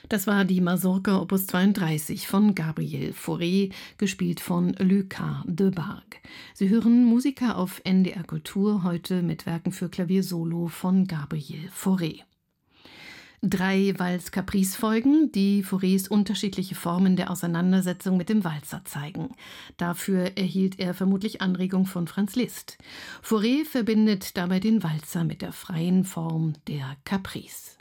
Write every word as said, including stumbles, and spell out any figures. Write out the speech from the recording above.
Das war die Mazurka Opus zweiunddreißig von Gabriel Fauré, gespielt von Lucas de Bargue. Sie hören Musiker auf N D R Kultur, heute mit Werken für Klavier solo von Gabriel Fauré. Drei Walz-Caprice-Folgen, die Faurés unterschiedliche Formen der Auseinandersetzung mit dem Walzer zeigen. Dafür erhielt er vermutlich Anregung von Franz Liszt. Fauré verbindet dabei den Walzer mit der freien Form der Caprice.